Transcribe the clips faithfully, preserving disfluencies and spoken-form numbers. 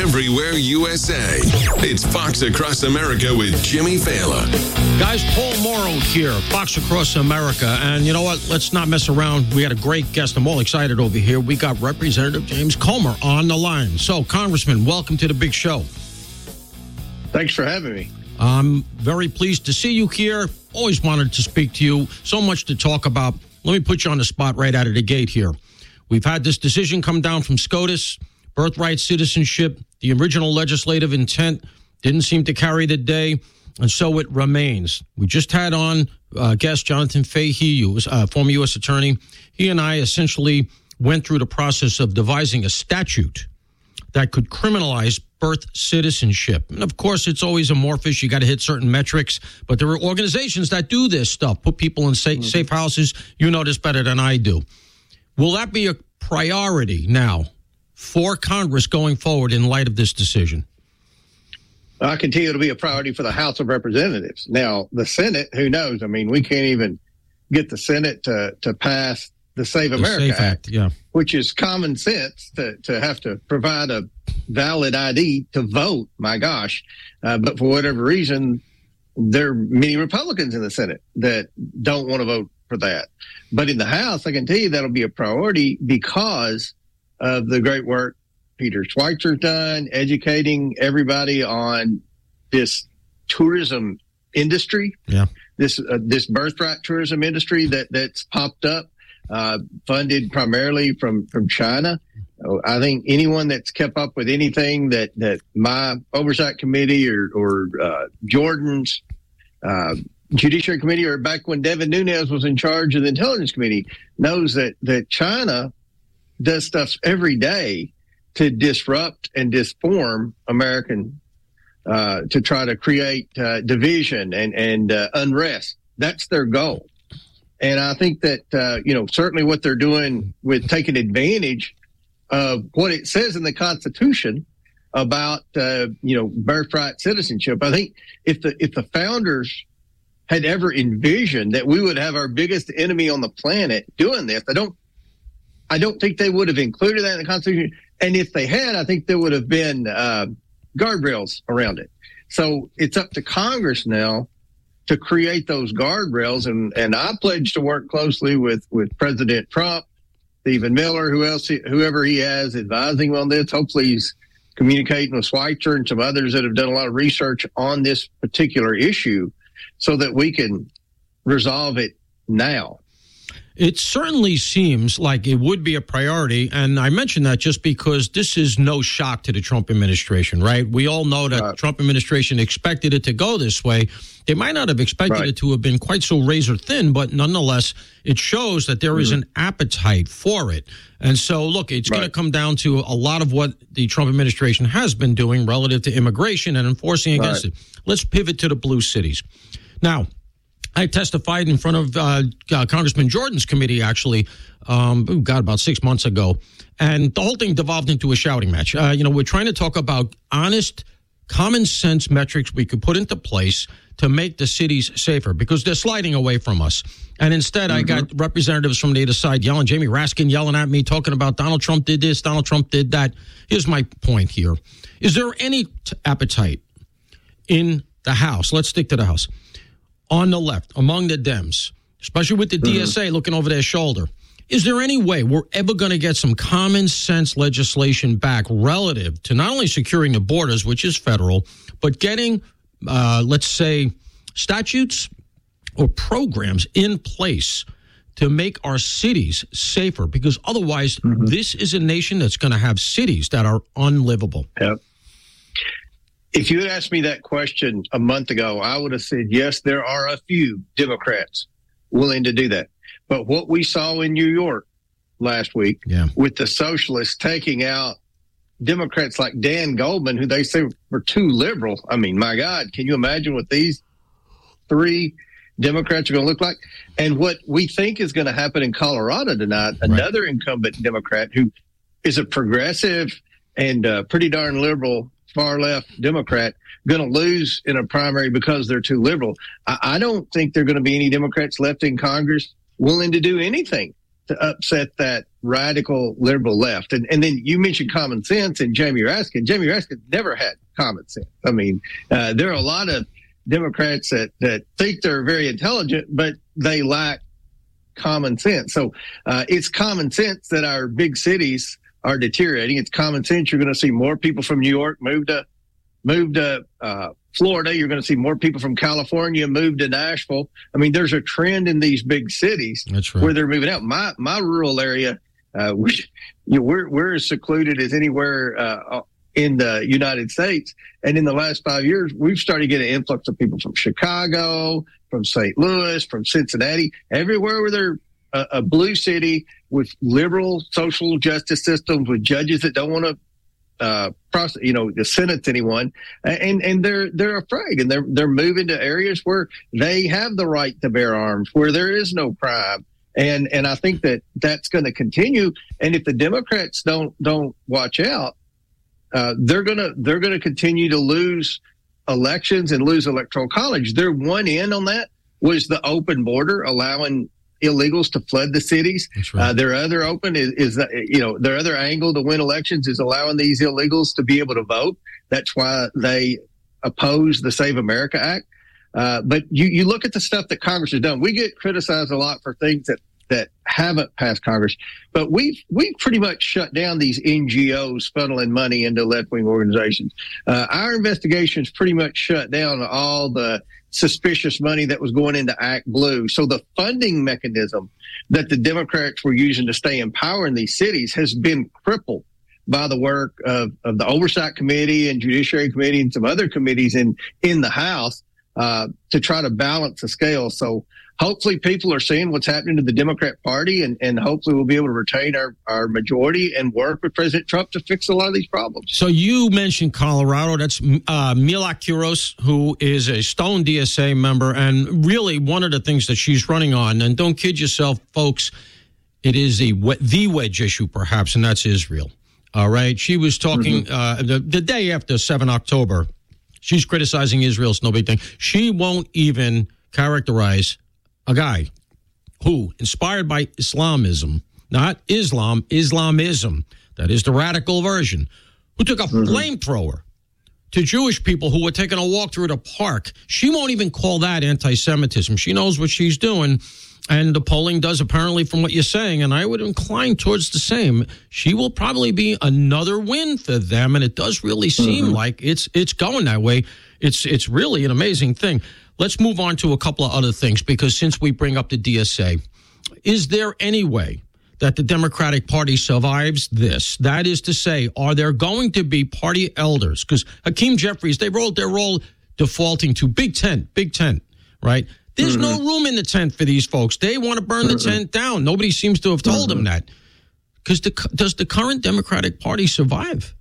everywhere U S A. It's Fox Across America with Jimmy Fallon. Guys, Paul Morrow here, Fox Across America. And you know what? Let's not mess around. We had a great guest. I'm all excited over here. We got Representative James Comer on the line. So, Congressman, welcome to the big show. Thanks for having me. I'm very pleased to see you here. Always wanted to speak to you. So much to talk about. Let me put you on the spot right out of the gate here. We've had this decision come down from SCOTUS, birthright citizenship. The original legislative intent didn't seem to carry the day, and so it remains. We just had on uh, guest Jonathan Fahey, who was uh, former U S attorney. He and I essentially went through the process of devising a statute that could criminalize birth citizenship. And of course, it's always amorphous. You got to hit certain metrics, but there are organizations that do this stuff, put people in safe, mm-hmm. safe houses. You know this better than I do. Will that be a priority now for Congress going forward in light of this decision? I can tell you it'll be a priority for the House of Representatives. Now, the Senate, who knows? I mean, we can't even get the Senate to, to pass the Save the America Safe Act, Act, yeah, which is common sense to, to have to provide a valid I D to vote. My gosh. Uh, but for whatever reason, there are many Republicans in the Senate that don't want to vote for that. But in the House, I can tell you that'll be a priority because of the great work Peter Schweizer's done, educating everybody on this tourism industry, yeah, this uh, this birthright tourism industry that that's popped up, uh, funded primarily from from China. I think anyone that's kept up with anything that that my oversight committee or or uh, Jordan's uh, Judiciary Committee, or back when Devin Nunes was in charge of the Intelligence Committee, knows that, that China does stuff every day to disrupt and disform American, uh, to try to create uh, division and, and uh, unrest. That's their goal. And I think that, uh, you know, certainly what they're doing with taking advantage of what it says in the Constitution about, uh, you know, birthright citizenship. I think if the if the founders had ever envisioned that we would have our biggest enemy on the planet doing this, I don't, I don't think they would have included that in the Constitution. And if they had, I think there would have been uh, guardrails around it. So it's up to Congress now to create those guardrails. And, and I pledge to work closely with, with President Trump, Stephen Miller, who else, whoever he has advising on this. Hopefully he's communicating with Schweitzer and some others that have done a lot of research on this particular issue, so that we can resolve it now. It certainly seems like it would be a priority, and I mention that just because this is no shock to the Trump administration, right? We all know that the right. Trump administration expected it to go this way. They might not have expected right. it to have been quite so razor thin, but nonetheless, it shows that there mm-hmm. is an appetite for it. And so, look, it's right. going to come down to a lot of what the Trump administration has been doing relative to immigration and enforcing against right. it. Let's pivot to the blue cities. Now, I testified in front of uh, uh, Congressman Jordan's committee, actually, um, oh God, about six months ago. And the whole thing devolved into a shouting match. Uh, you know, we're trying to talk about honest, common sense metrics we could put into place to make the cities safer, because they're sliding away from us. And instead, mm-hmm. I got representatives from the other side yelling, Jamie Raskin yelling at me, talking about Donald Trump did this, Donald Trump did that. Here's my point here. Is there any t- appetite in the House? Let's stick to the House. On the left, among the Dems, especially with the mm-hmm. D S A looking over their shoulder, is there any way we're ever going to get some common sense legislation back relative to not only securing the borders, which is federal, but getting, uh, let's say, statutes or programs in place to make our cities safer? Because otherwise, mm-hmm. this is a nation that's going to have cities that are unlivable. Yep. If you had asked me that question a month ago, I would have said, yes, there are a few Democrats willing to do that. But what we saw in New York last week yeah. with the socialists taking out Democrats like Dan Goldman, who they say were too liberal. I mean, my God, can you imagine what these three Democrats are going to look like? And what we think is going to happen in Colorado tonight, right. another incumbent Democrat who is a progressive and uh, pretty darn liberal far left Democrat, going to lose in a primary because they're too liberal. I, I don't think there are going to be any Democrats left in Congress willing to do anything to upset that radical liberal left. And and then you mentioned common sense and Jamie Raskin. Jamie Raskin never had common sense. I mean, uh, there are a lot of Democrats that, that think they're very intelligent, but they lack common sense. So uh, it's common sense that our big cities are deteriorating. It's common sense. You're going to see more people from New York move to move to uh, Florida. You're going to see more people from California move to Nashville. I mean, there's a trend in these big cities That's right. where they're moving out. My my rural area, uh, we, you know, we're we're as secluded as anywhere uh, in the United States. And in the last five years, we've started getting an influx of people from Chicago, from Saint Louis, from Cincinnati, everywhere where they're a, a blue city with liberal social justice systems, with judges that don't want to Uh, process, you know, to sentence anyone, and and they're they're afraid, and they're they're moving to areas where they have the right to bear arms, where there is no crime, and and I think that that's going to continue. And if the Democrats don't don't watch out, uh, they're gonna they're gonna continue to lose elections and lose electoral college. Their one end on that was the open border, allowing illegals to flood the cities. That's right. Uh, their other open is, is that, you know, their other angle to win elections is allowing these illegals to be able to vote. That's why they oppose the Save America Act. Uh, but you, you look at the stuff that Congress has done. We get criticized a lot for things that, that haven't passed Congress, but we've, we've pretty much shut down these N G Os funneling money into left-wing organizations. Uh, our investigations pretty much shut down all the suspicious money that was going into Act Blue. So the funding mechanism that the Democrats were using to stay in power in these cities has been crippled by the work of, of the Oversight Committee and Judiciary Committee and some other committees in, in the House uh, to try to balance the scale. So hopefully people are seeing what's happening to the Democrat Party, and, and hopefully we'll be able to retain our, our majority and work with President Trump to fix a lot of these problems. So you mentioned Colorado. That's uh, Mila Kuros, who is a Stone D S A member, and really one of the things that she's running on, and don't kid yourself, folks, it is the, the wedge issue perhaps, and that's Israel. All right. She was talking mm-hmm. uh, the, the day after the seventh of October. She's criticizing Israel. It's no big thing. She won't even characterize a guy who, inspired by Islamism, not Islam, Islamism, that is the radical version, who took a mm-hmm. flamethrower to Jewish people who were taking a walk through the park. She won't even call that anti-Semitism. She knows what she's doing, and the polling does apparently from what you're saying, and I would incline towards the same. She will probably be another win for them, and it does really seem mm-hmm. like it's it's going that way. It's it's really an amazing thing. Let's move on to a couple of other things, because since we bring up the D S A, is there any way that the Democratic Party survives this? That is to say, are there going to be party elders? Because Hakeem Jeffries, they rolled, they're all defaulting to Big Tent, Big Tent, right? There's mm-hmm. no room in the tent for these folks. They want to burn mm-hmm. the tent down. Nobody seems to have told mm-hmm. them that. Because the, does the current Democratic Party survive?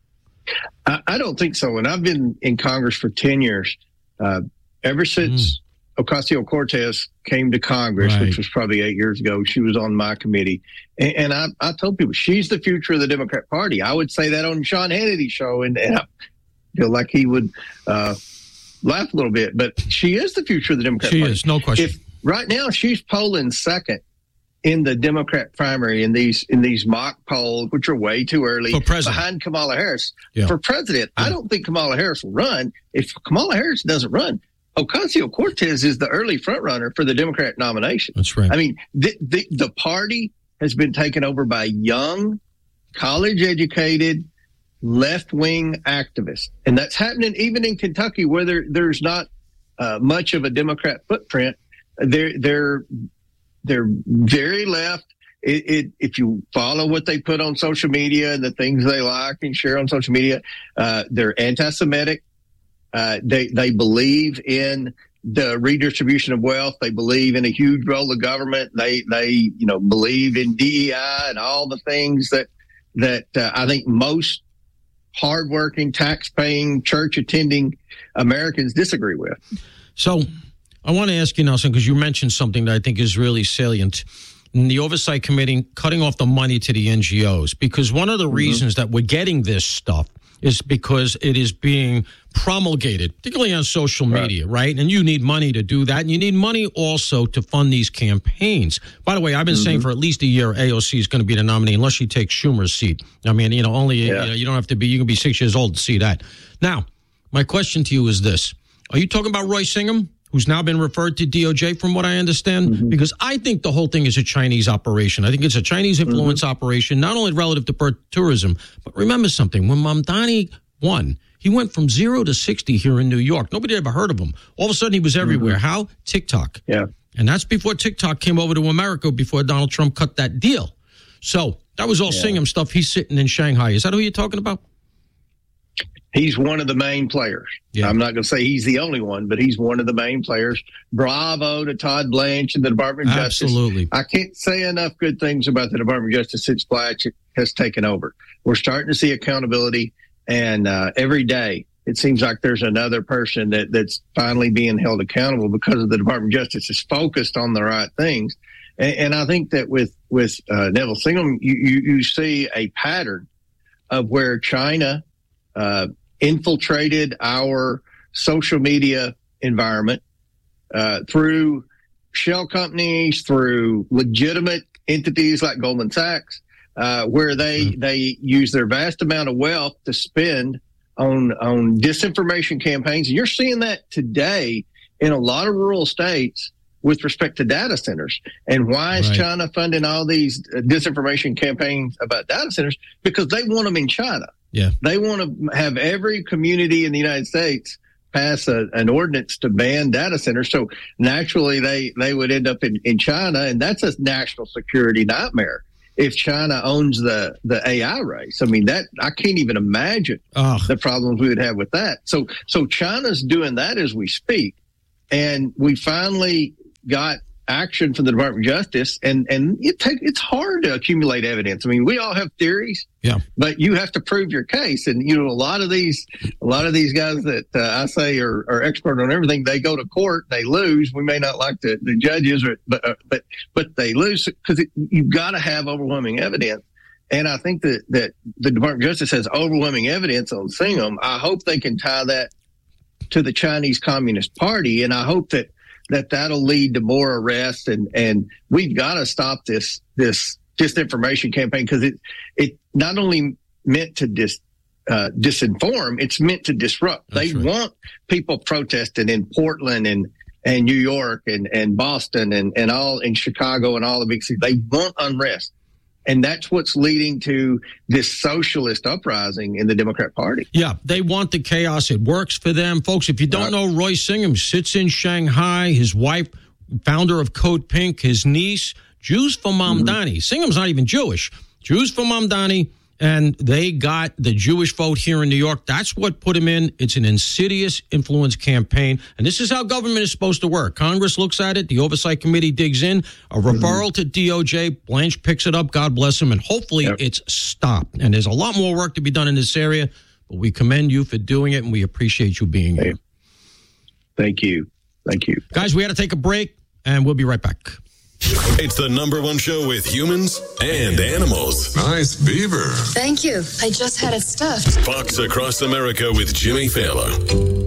I, I don't think so. And I've been in Congress for ten years. Uh, ever since mm. Ocasio-Cortez came to Congress, right. which was probably eight years ago, she was on my committee. And, and I, I told people, she's the future of the Democrat Party. I would say that on Sean Hannity's show, and, and I feel like he would uh, laugh a little bit. But she is the future of the Democrat she Party. She is, no question. If, right now, she's polling second in the Democrat primary in these in these mock polls, which are way too early, behind Kamala Harris. Yeah. For president, yeah. I don't think Kamala Harris will run. If Kamala Harris doesn't run, Ocasio-Cortez is the early frontrunner for the Democrat nomination. That's right. I mean, the, the, the party has been taken over by young, college-educated, left-wing activists. And that's happening even in Kentucky, where there, there's not uh, much of a Democrat footprint. They're, they're, they're very left. It, it, if you follow what they put on social media and the things they like and share on social media, uh, they're anti-Semitic. Uh, they they believe in the redistribution of wealth. They believe in a huge role of government. They they you know believe in D E I and all the things that that uh, I think most hardworking, tax-paying, church-attending Americans disagree with. So I want to ask you, Nelson, because you mentioned something that I think is really salient. In the Oversight Committee, cutting off the money to the N G Os, because one of the mm-hmm. reasons that we're getting this stuff is because it is being promulgated, particularly on social media, right. right? And you need money to do that. And you need money also to fund these campaigns. By the way, I've been mm-hmm. saying for at least a year, A O C is going to be the nominee unless she takes Schumer's seat. I mean, you know, only, yeah. you know, you don't have to be, you can be six years old to see that. Now, my question to you is this. Are you talking about Roy Singham, who's now been referred to D O J from what I understand? Mm-hmm. Because I think the whole thing is a Chinese operation. I think it's a Chinese influence mm-hmm. operation, not only relative to birth tourism, but remember something. When Mamdani won, he went from zero to sixty here in New York. Nobody ever heard of him. All of a sudden, he was everywhere. Mm-hmm. How? TikTok. Yeah. And that's before TikTok came over to America, before Donald Trump cut that deal. So that was all yeah. Singham stuff. He's sitting in Shanghai. Is that who you're talking about? He's one of the main players. Yeah. I'm not going to say he's the only one, but he's one of the main players. Bravo to Todd Blanche and the Department of Justice. Absolutely. I can't say enough good things about the Department of Justice since Blanche has taken over. We're starting to see accountability, and uh, every day it seems like there's another person that, that's finally being held accountable because of the Department of Justice is focused on the right things. And, and I think that with, with uh, Neville Singham, you, you, you see a pattern of where China uh, infiltrated our social media environment uh, through shell companies, through legitimate entities like Goldman Sachs, uh, where they mm-hmm. they use their vast amount of wealth to spend on on disinformation campaigns. And you're seeing that today in a lot of rural states with respect to data centers. And why is right. China funding all these disinformation campaigns about data centers? Because they want them in China. Yeah. They want to have every community in the United States pass a, an ordinance to ban data centers. So naturally they, they would end up in, in China, and that's a national security nightmare if China owns the, the A I race. I mean, that I can't even imagine Ugh. the problems we would have with that. So so China's doing that as we speak. And we finally got action from the Department of Justice, and and it take, it's hard to accumulate evidence. I mean, we all have theories, yeah, but you have to prove your case. And you know, a lot of these, a lot of these guys that uh, I say are, are expert on everything, they go to court, they lose. We may not like the, the judges, or, but uh, but but they lose because you've got to have overwhelming evidence. And I think that that the Department of Justice has overwhelming evidence on Singham. I hope they can tie that to the Chinese Communist Party, and I hope that. that that'll lead to more arrests, and, and we've got to stop this this disinformation campaign, because it it not only meant to dis, uh, disinform, it's meant to disrupt. That's they right. want people protesting in Portland and, and New York and, and Boston and, and all in Chicago and all the big cities. They want unrest. And that's what's leading to this socialist uprising in the Democrat Party. Yeah, they want the chaos. It works for them. Folks, if you don't know, Roy Singham sits in Shanghai. His wife, founder of Code Pink, his niece, Jews for Mamdani. Mm-hmm. Singham's not even Jewish. Jews for Mamdani. And they got the Jewish vote here in New York. That's what put him in. It's an insidious influence campaign. And this is how government is supposed to work. Congress looks at it. The Oversight Committee digs in. A referral mm-hmm. to D O J. Blanche picks it up. God bless him. And hopefully yep. it's stopped. And there's a lot more work to be done in this area. But we commend you for doing it, and we appreciate you being here. Thank you. Thank you. Guys, we had to take a break, and we'll be right back. It's the number one show with humans and animals. Nice beaver. Thank you. I just had it stuffed. Fox Across America with Jimmy Fallon.